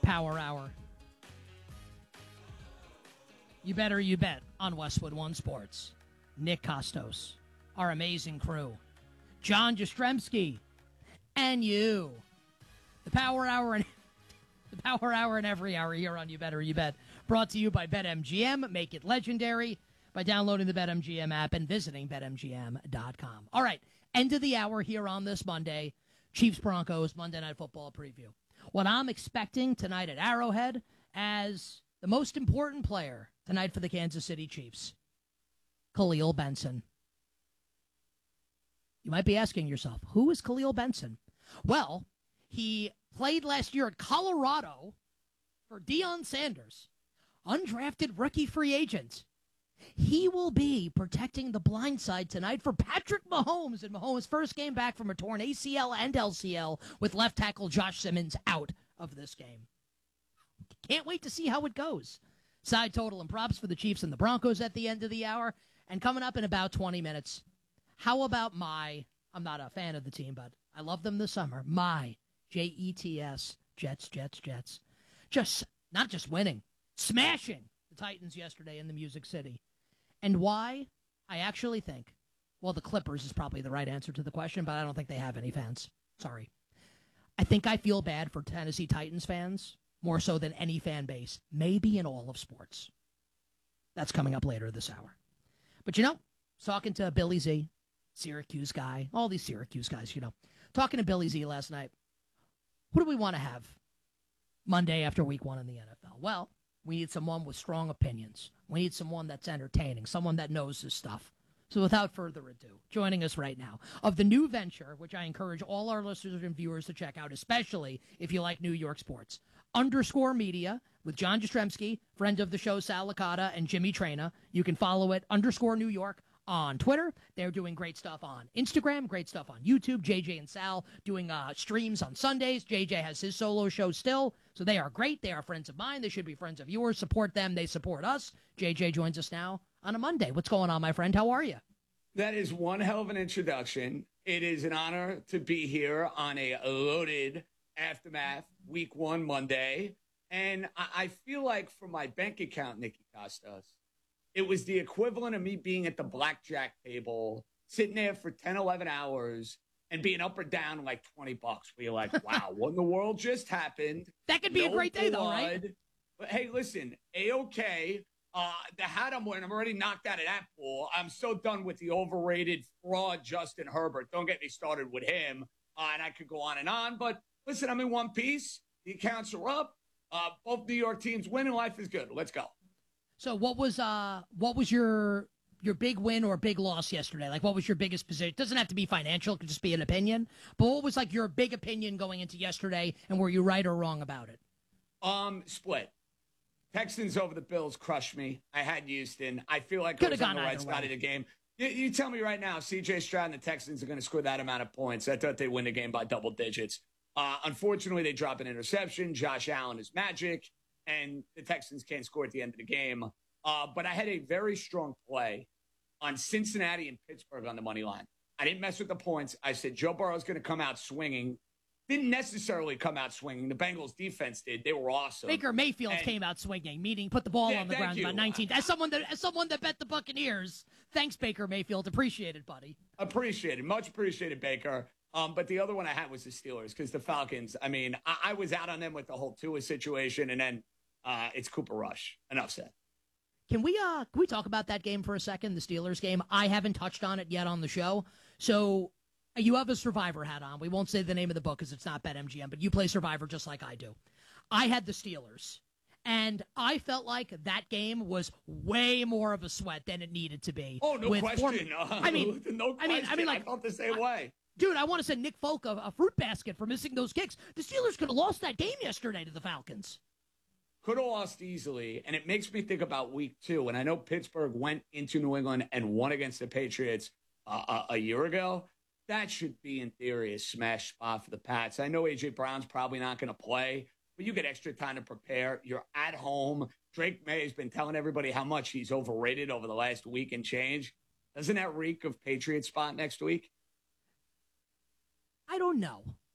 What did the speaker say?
Power Hour. You better you bet on Westwood One Sports. Nick Kostos, our amazing crew, John Jastrzemski, and you. The Power Hour and every hour here on You Better You Bet. Brought to you by BetMGM. Make it legendary by downloading the BetMGM app and visiting BetMGM.com. All right, end of the hour here on this Monday. Chiefs-Broncos Monday Night Football preview. What I'm expecting tonight at Arrowhead as the most important player tonight for the Kansas City Chiefs, Khalil Benson. You might be asking yourself, who is Khalil Benson? Well, he played last year at Colorado for Deion Sanders, undrafted rookie free agent. He will be protecting the blind side tonight for Patrick Mahomes in Mahomes' first game back from a torn ACL and LCL with left tackle Josh Simmons out of this game. Can't wait to see how it goes. Side total and props for the Chiefs and the Broncos at the end of the hour. And coming up in about 20 minutes, how about I'm not a fan of the team, but I love them this summer, my Jets, Jets. Not just winning, smashing the Titans yesterday in the Music City. And why? I actually think, well, the Clippers is probably the right answer to the question, but I don't think they have any fans. Sorry. I think I feel bad for Tennessee Titans fans, more so than any fan base, maybe in all of sports. That's coming up later this hour. But, talking to Billy Z, Syracuse guy, all these Syracuse guys, talking to Billy Z last night, what do we want to have Monday after week one in the NFL? Well, we need someone with strong opinions. We need someone that's entertaining, someone that knows his stuff. So without further ado, joining us right now of the new venture, which I encourage all our listeners and viewers to check out, especially if you like New York sports, Underscore Media with John Jastrzemski, friend of the show Sal Licata, and Jimmy Traina. You can follow it, Underscore New York, on Twitter. They're doing great stuff on Instagram, great stuff on YouTube. JJ and Sal doing streams on Sundays. JJ has his solo show still, so they are great. They are friends of mine. They should be friends of yours. Support them. They support us. JJ joins us now on a Monday. What's going on, my friend? How are you? That is one hell of an introduction. It is an honor to be here on a loaded Aftermath Week 1 Monday. And I feel like for my bank account, Nicky Kostos, it was the equivalent of me being at the blackjack table, sitting there for 10, 11 hours and being up or down like $20, where you're like, wow, what in the world just happened? That could be a great day, though, right? But hey, listen, A-OK. The hat I'm wearing, I'm already knocked out of that pool. I'm so done with the overrated fraud Justin Herbert. Don't get me started with him. And I could go on and on. But listen, I'm in one piece. The accounts are up. Both New York teams winning. Life is good. Let's go. So what was your big win or big loss yesterday? Like, what was your biggest position? It doesn't have to be financial. It could just be an opinion. But what was, like, your big opinion going into yesterday, and were you right or wrong about it? Split. Texans over the Bills crushed me. I had Houston. I feel like I was on the right side of the game. You tell me right now, C.J. Stroud and the Texans are going to score that amount of points. I thought they'd win the game by double digits. Unfortunately, they drop an interception. Josh Allen is magic, and the Texans can't score at the end of the game. But I had a very strong play on Cincinnati and Pittsburgh on the money line. I didn't mess with the points. I said Joe Burrow's going to come out swinging. Didn't necessarily come out swinging. The Bengals defense did. They were awesome. Baker Mayfield came out swinging, meaning put the ball on the ground about 19. As someone that bet the Buccaneers, thanks, Baker Mayfield. Appreciate it, buddy. Appreciated. Much appreciated, Baker. But the other one I had was the Steelers, because the Falcons, I was out on them with the whole Tua situation, and then it's Cooper Rush. Enough said. Can we talk about that game for a second, the Steelers game? I haven't touched on it yet on the show. So you have a Survivor hat on. We won't say the name of the book because it's not BetMGM, but you play Survivor just like I do. I had the Steelers, and I felt like that game was way more of a sweat than it needed to be. Oh, no question. No question. I felt the same way. Dude, I want to send Nick Folk a fruit basket for missing those kicks. The Steelers could have lost that game yesterday to the Falcons. Could have lost easily, and it makes me think about week 2. And I know Pittsburgh went into New England and won against the Patriots a year ago. That should be, in theory, a smash spot for the Pats. I know A.J. Brown's probably not going to play, but you get extra time to prepare. You're at home. Drake May has been telling everybody how much he's overrated over the last week and change. Doesn't that reek of Patriots spot next week? I don't know.